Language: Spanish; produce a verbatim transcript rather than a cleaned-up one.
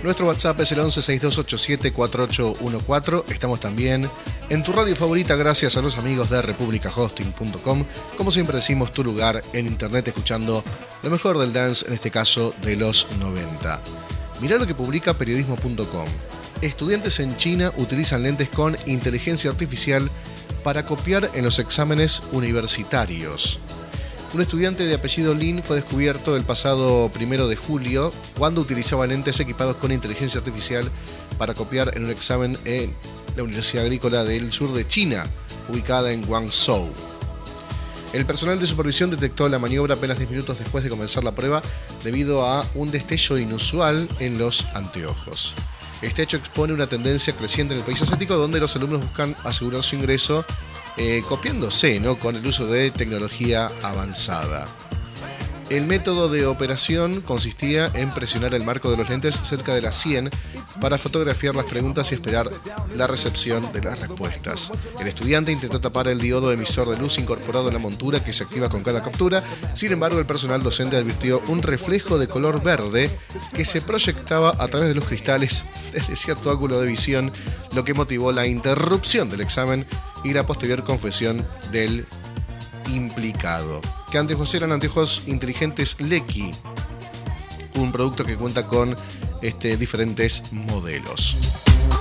Nuestro WhatsApp es el once sesenta y dos ochenta y siete cuarenta y ocho catorce. Estamos también en tu radio favorita gracias a los amigos de república hosting punto com. Como siempre decimos, tu lugar en internet escuchando lo mejor del dance, en este caso de los noventa. Mirá lo que publica periodismo punto com. Estudiantes en China utilizan lentes con inteligencia artificial para copiar en los exámenes universitarios. Un estudiante de apellido Lin fue descubierto el pasado primero de julio cuando utilizaba lentes equipados con inteligencia artificial para copiar en un examen en la Universidad Agrícola del Sur de China, ubicada en Guangzhou. El personal de supervisión detectó la maniobra apenas diez minutos después de comenzar la prueba debido a un destello inusual en los anteojos. Este hecho expone una tendencia creciente en el país asiático donde los alumnos buscan asegurar su ingreso eh, copiándose, ¿no?, con el uso de tecnología avanzada. El método de operación consistía en presionar el marco de los lentes cerca de la sien para fotografiar las preguntas y esperar la recepción de las respuestas. El estudiante intentó tapar el diodo emisor de luz incorporado en la montura que se activa con cada captura. Sin embargo, el personal docente advirtió un reflejo de color verde que se proyectaba a través de los cristales desde cierto ángulo de visión, lo que motivó la interrupción del examen y la posterior confesión del implicado. Que anteojos eran anteojos inteligentes Leqi, un producto que cuenta con este, diferentes modelos.